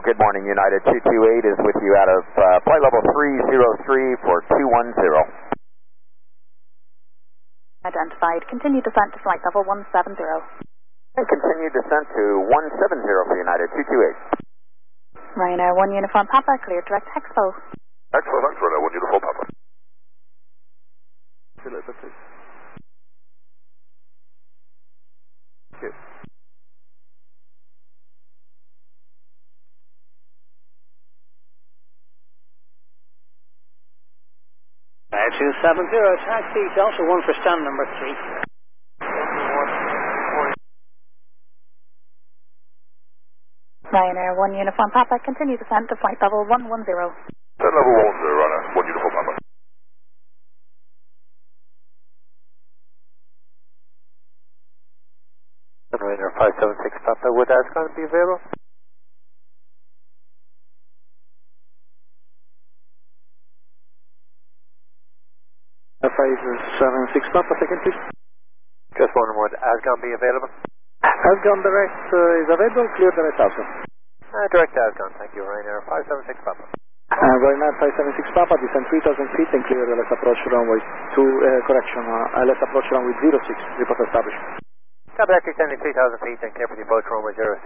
good morning, United 228 is with you out of flight level 303 for 210. Identified. Continue descent to flight level 170. And continue descent to 170 for United 228. Ryanair 1 Uniform Papa, clear direct Expo. Expo, thanks, Ryanair 1 Uniform Papa. See you later, please. Thank you. 270, taxi Delta 1 for stand number 3. Ryanair 1 Uniform Papa, continue descent to flight level 110. Descent level 110, Ryanair 1 Uniform Papa. Ryanair 576 Papa, would Ascon be available? 576 Papa, second please. Just wondering, would Ascon be available? Ascon direct is available, clear direct also. Direct Ascon, thank you, Ryanair 576 Papa. Ryanair 576 Papa, descend 3,000 feet and clear LS approach runway 2, LS approach runway 06, report established. Copy that, descending 3,000 feet and clear for the approach runway 06.